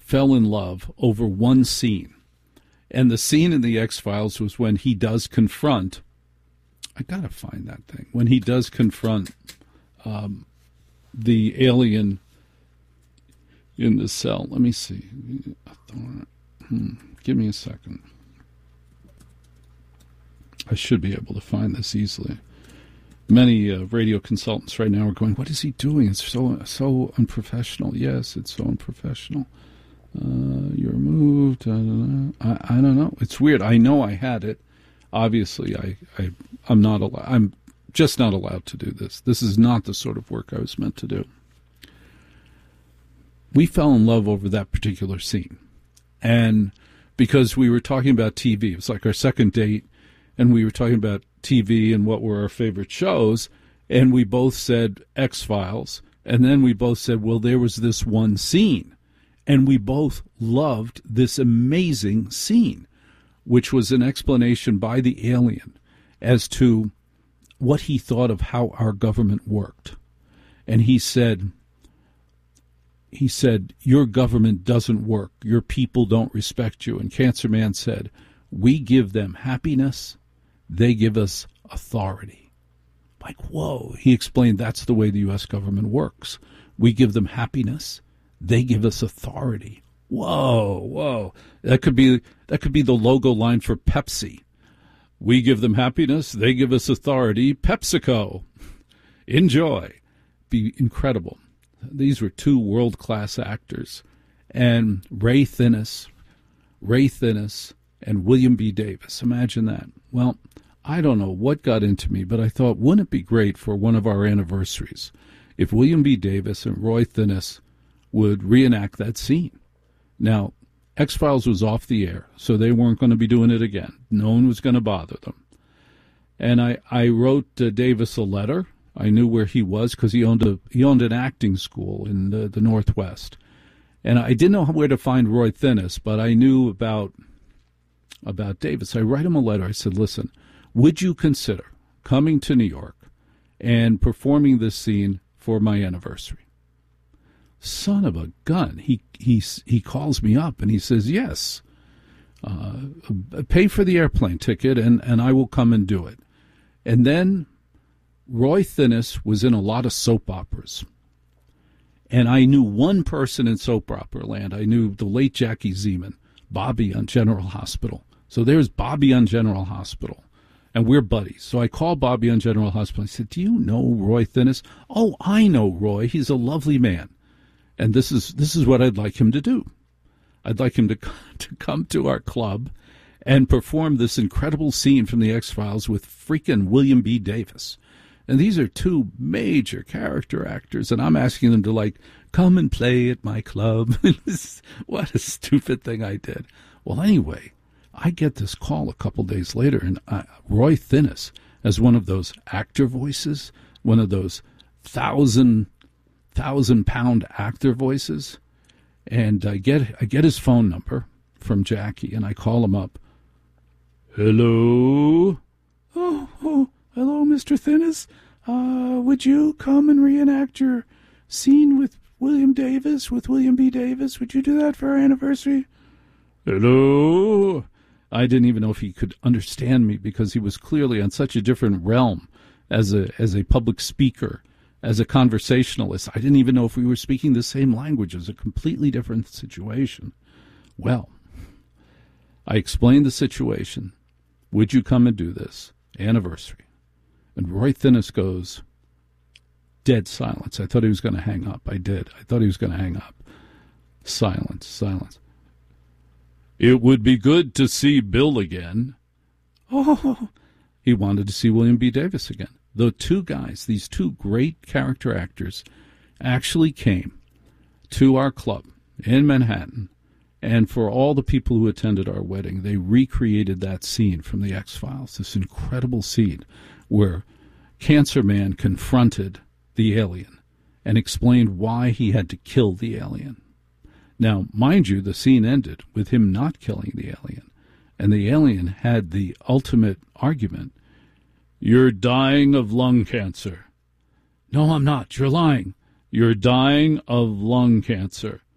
fell in love over one scene. And the scene in the X-Files was when he does confront, I gotta find that thing, when he does confront the alien in the cell. Let me see. Give me a second. I should be able to find this easily. Many radio consultants right now are going, what is he doing? It's so unprofessional. Yes, it's so unprofessional. You're moved. I don't know. It's weird. I know I had it. Obviously, I'm not allowed. I'm just not allowed to do this. This is not the sort of work I was meant to do. We fell in love over that particular scene. And because we were talking about TV, it was like our second date, and we were talking about TV and what were our favorite shows, and we both said X-Files, and then we both said, well, there was this one scene, and we both loved this amazing scene, which was an explanation by the alien as to what he thought of how our government worked. And he said, your government doesn't work. Your people don't respect you. And Cancer Man said, we give them happiness. They give us authority. Like, whoa. He explained that's the way the U.S. government works. We give them happiness. They give us authority. Whoa. That could be the logo line for Pepsi. We give them happiness. They give us authority. PepsiCo. Enjoy. Be incredible. These were two world-class actors. And Ray Finnes, and William B. Davis. Imagine that. Well, I don't know what got into me, but I thought, wouldn't it be great for one of our anniversaries if William B. Davis and Roy Finnes would reenact that scene? Now, X-Files was off the air, so they weren't going to be doing it again. No one was going to bother them. And I wrote Davis a letter. I knew where he was because he owned an acting school in the Northwest. And I didn't know where to find Roy Finnes, but I knew about Davis. I write him a letter. I said, listen, would you consider coming to New York and performing this scene for my anniversary? Son of a gun. He calls me up and he says, yes, pay for the airplane ticket and I will come and do it. And then Roy Finnes was in a lot of soap operas. And I knew one person in soap opera land. I knew the late Jackie Zeman, Bobby on General Hospital. So there's Bobby on General Hospital. And we're buddies. So I called Bobby on General Hospital. I said, do you know Roy Finnes? Oh, I know Roy. He's a lovely man. And this is what I'd like him to do. I'd like him to come to our club and perform this incredible scene from the X-Files with freaking William B. Davis. And these are two major character actors, and I'm asking them to, come and play at my club. What a stupid thing I did. Well, anyway, I get this call a couple days later, and Roy Finnes, as one of those actor voices, one of those thousand-pound actor voices, and I get his phone number from Jackie, and I call him up. Hello? Oh, hello, Mr. Finnes. Would you come and reenact your scene with William B. Davis? Would you do that for our anniversary? Hello? I didn't even know if he could understand me because he was clearly on such a different realm as a public speaker, as a conversationalist. I didn't even know if we were speaking the same language. It was a completely different situation. Well, I explained the situation. Would you come and do this? Anniversary. And Roy Finnes goes, dead silence. I thought he was going to hang up. I did. I thought he was going to hang up. Silence. It would be good to see Bill again. Oh, he wanted to see William B. Davis again. The two guys, these two great character actors, actually came to our club in Manhattan, and for all the people who attended our wedding, they recreated that scene from the X-Files, this incredible scene where Cancer Man confronted the alien and explained why he had to kill the alien. Now, mind you, the scene ended with him not killing the alien, and the alien had the ultimate argument. You're dying of lung cancer. No, I'm not. You're lying. You're dying of lung cancer.